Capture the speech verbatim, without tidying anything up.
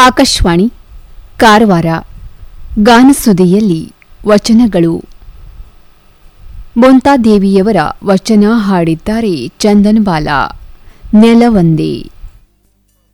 ಆಕಾಶವಾಣಿ ಕಾರವಾರ. ಗಾನಸುದಿಯಲ್ಲಿ ವಚನಗಳು. ಮೊಂತಾದೇವಿಯವರ ವಚನ ಹಾಡಿದ್ದಾರೆ ಚಂದನ್ ಬಾಲ. ನೆಲವಂದೆ.